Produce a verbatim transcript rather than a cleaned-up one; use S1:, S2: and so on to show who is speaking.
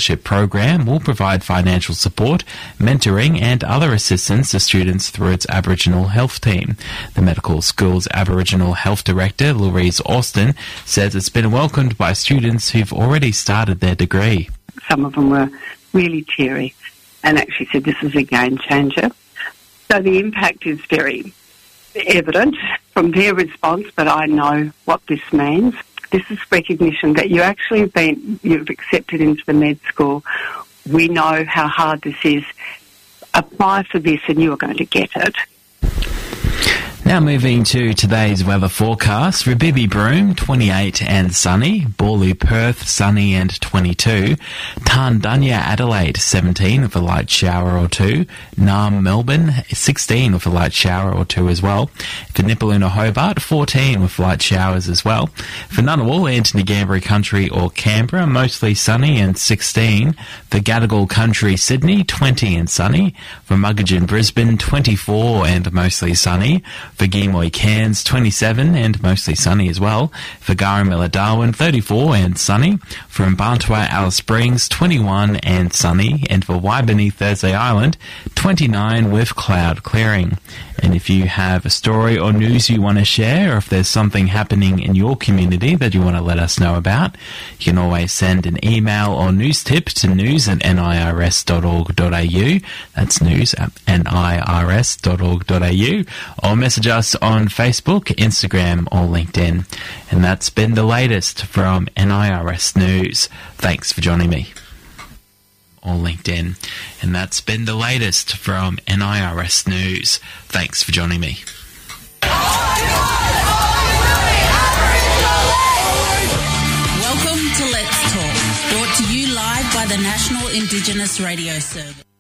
S1: scholarship program will provide financial support, mentoring and other assistance to students through its Aboriginal health team. The medical school's Aboriginal health director, Louise Austin, says it's been welcomed by students who've already started their degree.
S2: Some of them were really teary and actually said this is a game changer. So the impact is very evident from their response, but I know what this means. This is recognition that you actually have been, you've accepted into the med school. We know how hard this is. Apply for this and you are going to get it.
S1: Now moving to today's weather forecast. Rabibi Broome, twenty-eight and sunny. Borloo Perth, sunny and twenty-two. Tarndunya Adelaide, seventeen with a light shower or two. Naarm Melbourne, sixteen with a light shower or two as well. For Nipaluna Hobart, fourteen with light showers as well. For Ngunnawal and Ngambri Country or Canberra, mostly sunny and sixteen. For Gadigal Country Sydney, twenty and sunny. For Muggeridge Brisbane, twenty-four and mostly sunny. For Geemoy Cairns, twenty-seven and mostly sunny as well. For Garamilla Darwin, thirty-four and sunny. For Mbantua Alice Springs, twenty-one and sunny. And for Waibini Thursday Island, twenty-nine with cloud clearing. And if you have a story or news you want to share, or if there's something happening in your community that you want to let us know about, you can always send an email or news tip to news at n i r s dot org dot a u. That's news at n i r s dot org dot a u. Or message us on Facebook, Instagram or LinkedIn. And that's been the latest from N I R S News. Thanks for joining me. Or LinkedIn. And that's been the latest from N I R S News. Thanks for joining me.
S3: Welcome to Let's Talk, brought to you live by the National Indigenous Radio Service.